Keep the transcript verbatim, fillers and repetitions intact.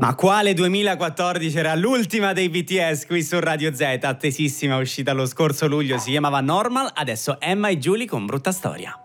Ma quale duemilaquattordici? Era l'ultima dei B T S qui su Radio Z, attesissima, uscita lo scorso luglio, si chiamava Normal, adesso Emma e Julie con Brutta Storia.